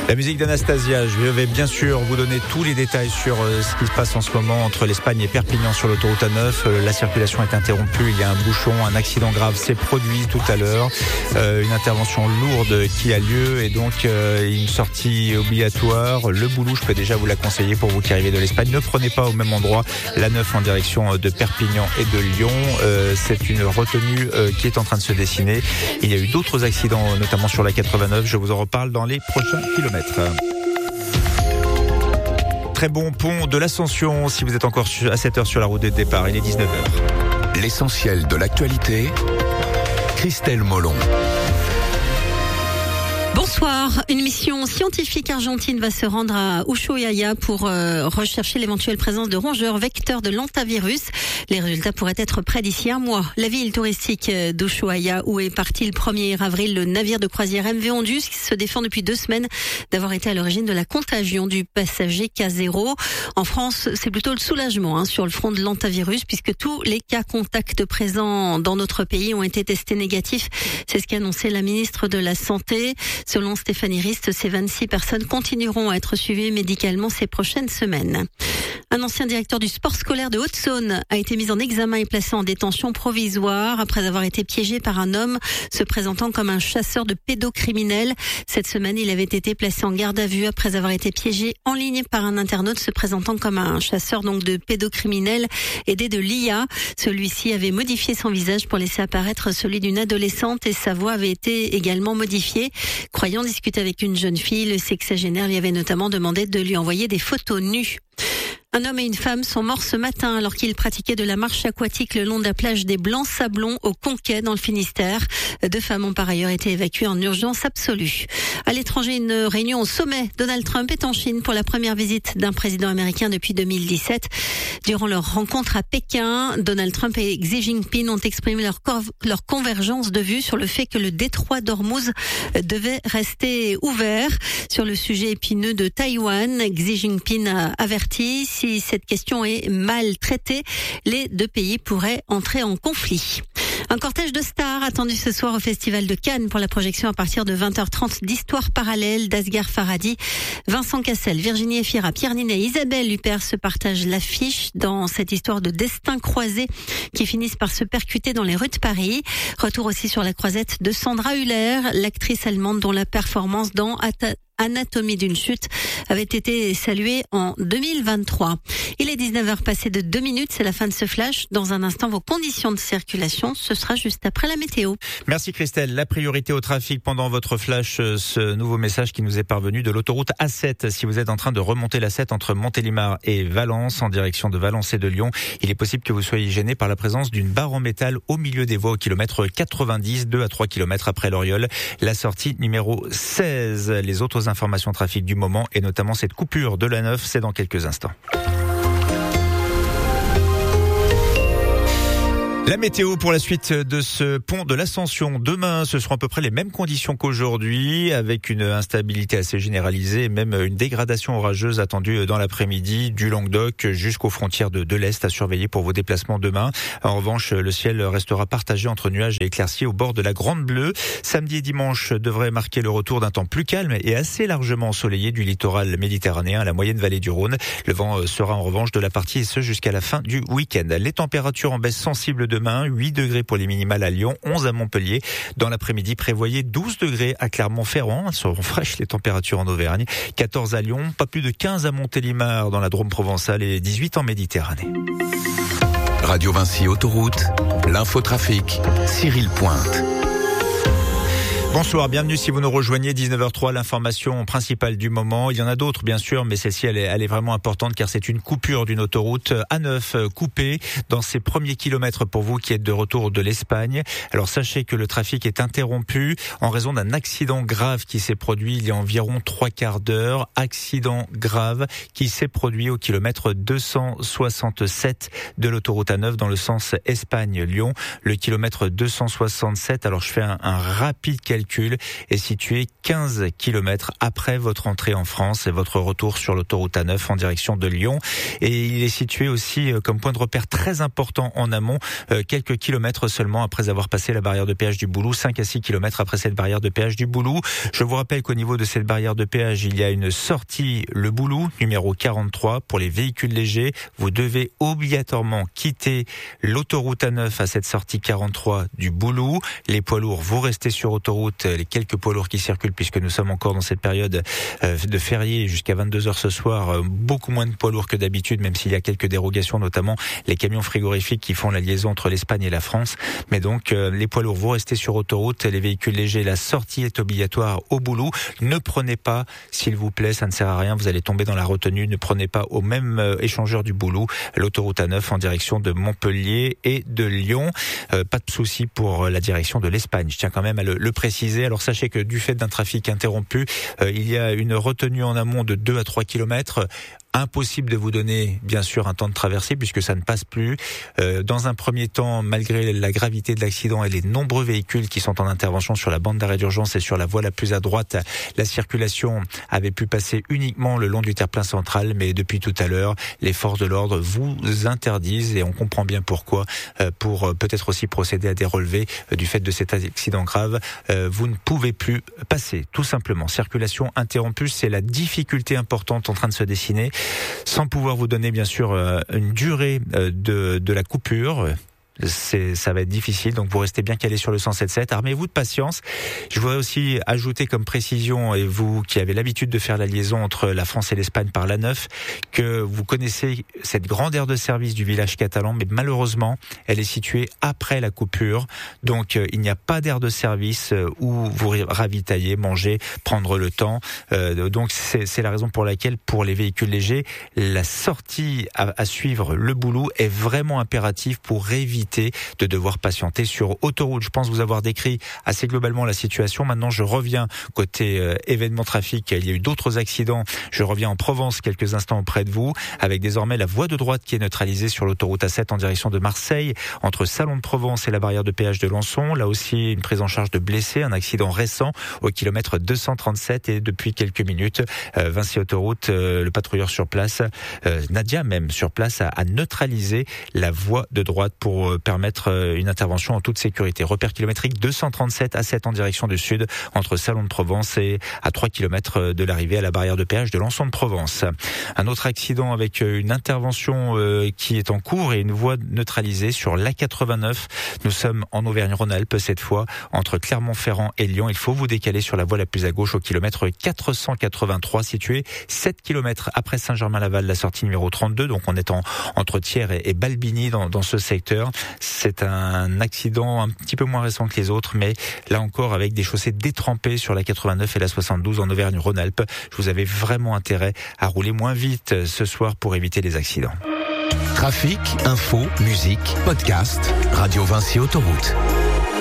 La musique d'Anastasia, je vais bien sûr vous donner tous les détails sur ce qui se passe en ce moment entre l'Espagne et Perpignan sur l'autoroute A9. La circulation est interrompue, il y a un bouchon, un accident grave s'est produit tout à l'heure. Une intervention lourde qui a lieu et donc une sortie obligatoire. Le Boulou, je peux déjà vous la conseiller pour vous qui arrivez de l'Espagne. Ne prenez pas au même endroit l'A9 en direction de Perpignan et de Lyon. C'est une retenue qui est en train de se dessiner. Il y a eu d'autres accidents, notamment sur la 89. Je vous en reparle dans les prochains kilomètres. Très bon pont de l'Ascension si vous êtes encore à 7h sur la route de départ. Il est 19h. L'essentiel de l'actualité, Christelle Molon. Bonsoir. Une mission scientifique argentine va se rendre à Ushuaia pour rechercher l'éventuelle présence de rongeurs vecteurs de l'hantavirus. Les résultats pourraient être prêts d'ici un mois. La ville touristique d'Ushuaia, où est parti le 1er avril le navire de croisière MV Ondus, qui se défend depuis 2 semaines d'avoir été à l'origine de la contagion du passager K0. En France, c'est plutôt le soulagement sur le front de l'hantavirus, puisque tous les cas contacts présents dans notre pays ont été testés négatifs. C'est ce qu'a annoncé la ministre de la Santé. Selon Stéphanie Rist, ces 26 personnes continueront à être suivies médicalement ces prochaines semaines. Un ancien directeur du sport scolaire de Haute-Saône a été mis en examen et placé en détention provisoire après avoir été piégé par un homme se présentant comme un chasseur de pédocriminels. Cette semaine, il avait été placé en garde à vue après avoir été piégé en ligne par un internaute se présentant comme un chasseur donc de pédocriminels aidé de l'IA. Celui-ci avait modifié son visage pour laisser apparaître celui d'une adolescente et sa voix avait été également modifiée. Croyant discuter avec une jeune fille, le sexagénaire lui avait notamment demandé de lui envoyer des photos nues. Un homme et une femme sont morts ce matin alors qu'ils pratiquaient de la marche aquatique le long de la plage des Blancs-Sablons au Conquet dans le Finistère. 2 femmes ont par ailleurs été évacuées en urgence absolue. À l'étranger, une réunion au sommet. Donald Trump est en Chine pour la première visite d'un président américain depuis 2017. Durant leur rencontre à Pékin, Donald Trump et Xi Jinping ont exprimé leur convergence de vue sur le fait que le détroit d'Ormuz devait rester ouvert. Sur le sujet épineux de Taïwan, Xi Jinping a averti si cette question est mal traitée, les 2 pays pourraient entrer en conflit. Un cortège de stars attendu ce soir au Festival de Cannes pour la projection à partir de 20h30 d'Histoire parallèle d'Asghar Farhadi. Vincent Cassel, Virginie Efira, Pierre Ninet et Isabelle Huppert se partagent l'affiche dans cette histoire de destins croisés qui finissent par se percuter dans les rues de Paris. Retour aussi sur la croisette de Sandra Hüller, l'actrice allemande dont la performance dans Anatomie d'une chute avait été saluée en 2023. Il est 19h passé de 2 minutes, c'est la fin de ce flash. Dans un instant, vos conditions de circulation, ce sera juste après la météo. Merci Christelle. La priorité au trafic pendant votre flash, ce nouveau message qui nous est parvenu de l'autoroute A7. Si vous êtes en train de remonter la 7 entre Montélimar et Valence, en direction de Valence et de Lyon, il est possible que vous soyez gêné par la présence d'une barre en métal au milieu des voies au kilomètre 90, 2 à 3 km après l'Oriole. La sortie numéro 16. Les autres informations trafic du moment et notamment cette coupure de la 9, c'est dans quelques instants. La météo pour la suite de ce pont de l'Ascension. Demain, ce seront à peu près les mêmes conditions qu'aujourd'hui, avec une instabilité assez généralisée et même une dégradation orageuse attendue dans l'après-midi du Languedoc jusqu'aux frontières de l'Est à surveiller pour vos déplacements demain. En revanche, le ciel restera partagé entre nuages et éclaircies au bord de la Grande Bleue. Samedi et dimanche devraient marquer le retour d'un temps plus calme et assez largement ensoleillé du littoral méditerranéen à la moyenne vallée du Rhône. Le vent sera en revanche de la partie et ce jusqu'à la fin du week-end. Les températures en baisse sensible demain, 8 degrés pour les minimales à Lyon, 11 à Montpellier. Dans l'après-midi, prévoyez 12 degrés à Clermont-Ferrand. Elles seront fraîches les températures en Auvergne. 14 à Lyon, pas plus de 15 à Montélimar dans la Drôme provençale et 18 en Méditerranée. Radio Vinci Autoroute, l'infotrafic, Cyril Pointe. Bonsoir, bienvenue si vous nous rejoignez, 19h03, l'information principale du moment. Il y en a d'autres bien sûr, mais celle-ci elle est vraiment importante car c'est une coupure d'une autoroute A9 coupée dans ses premiers kilomètres pour vous qui êtes de retour de l'Espagne. Alors sachez que le trafic est interrompu en raison d'un accident grave qui s'est produit il y a environ 3/4 d'heure. Accident grave qui s'est produit au kilomètre 267 de l'autoroute A9 dans le sens Espagne-Lyon. Le kilomètre 267, alors je fais un rapide calcul calcul, est situé 15 km après votre entrée en France et votre retour sur l'autoroute A9 en direction de Lyon. Et il est situé aussi comme point de repère très important en amont, quelques kilomètres seulement après avoir passé la barrière de péage du Boulou, 5 à 6 kilomètres après cette barrière de péage du Boulou. Je vous rappelle qu'au niveau de cette barrière de péage, il y a une sortie Le Boulou, numéro 43, pour les véhicules légers. Vous devez obligatoirement quitter l'autoroute A9 à cette sortie 43 du Boulou. Les poids lourds, vous restez sur autoroute, les quelques poids lourds qui circulent, puisque nous sommes encore dans cette période de férié jusqu'à 22h ce soir, beaucoup moins de poids lourds que d'habitude, même s'il y a quelques dérogations, notamment les camions frigorifiques qui font la liaison entre l'Espagne et la France. Mais donc, les poids lourds, vous restez sur autoroute, les véhicules légers, la sortie est obligatoire au Boulou. Ne prenez pas, s'il vous plaît, ça ne sert à rien, vous allez tomber dans la retenue, ne prenez pas au même échangeur du Boulou, l'autoroute A9 en direction de Montpellier et de Lyon. Pas de souci pour la direction de l'Espagne, je tiens quand même à le préciser. Alors sachez que du fait d'un trafic interrompu, il y a une retenue en amont de 2 à 3 kilomètres. Impossible de vous donner, bien sûr, un temps de traversée puisque ça ne passe plus. Dans un premier temps, malgré la gravité de l'accident et les nombreux véhicules qui sont en intervention sur la bande d'arrêt d'urgence et sur la voie la plus à droite, la circulation avait pu passer uniquement le long du terre-plein central. Mais depuis tout à l'heure, les forces de l'ordre vous interdisent et on comprend bien pourquoi. Pour peut-être aussi procéder à des relevés du fait de cet accident grave. Vous ne pouvez plus passer, tout simplement. Circulation interrompue, c'est la difficulté importante en train de se dessiner. Sans pouvoir vous donner bien sûr une durée de la coupure. Ça va être difficile, donc vous restez bien calé sur le 107.7. Armez-vous de patience. Je voudrais aussi ajouter comme précision, et vous qui avez l'habitude de faire la liaison entre la France et l'Espagne par l'A9, que vous connaissez cette grande aire de service du village catalan, mais malheureusement, elle est située après la coupure. Donc, il n'y a pas d'aire de service où vous ravitailler, manger, prendre le temps. Donc, c'est la raison pour laquelle, pour les véhicules légers, la sortie à suivre le Boulou est vraiment impérative pour éviter de devoir patienter sur autoroute. Je pense vous avoir décrit assez globalement la situation. Maintenant, je reviens côté événement trafic. Il y a eu d'autres accidents. Je reviens en Provence quelques instants auprès de vous, avec désormais la voie de droite qui est neutralisée sur l'autoroute A7 en direction de Marseille, entre Salon de Provence et la barrière de péage de Lançon. Là aussi, une prise en charge de blessés, un accident récent au kilomètre 237 et depuis quelques minutes, Vinci Autoroute, le patrouilleur sur place, Nadia même sur place, a neutralisé la voie de droite pour permettre une intervention en toute sécurité. Repère kilométrique 237 à 7 en direction du sud, entre Salon de Provence et à 3 km de l'arrivée à la barrière de péage de Lançon de Provence. Un autre accident avec une intervention qui est en cours et une voie neutralisée sur l'A89. Nous sommes en Auvergne-Rhône-Alpes cette fois, entre Clermont-Ferrand et Lyon. Il faut vous décaler sur la voie la plus à gauche au kilomètre 483, situé 7 km après Saint-Germain-Laval, la sortie numéro 32. Donc on est entre Thiers et Balbigny dans ce secteur. C'est un accident un petit peu moins récent que les autres, mais là encore avec des chaussées détrempées sur la 89 et la 72 en Auvergne-Rhône-Alpes. Je vous avais vraiment intérêt à rouler moins vite ce soir pour éviter les accidents. Trafic, info, musique, podcast, Radio Vinci Autoroute.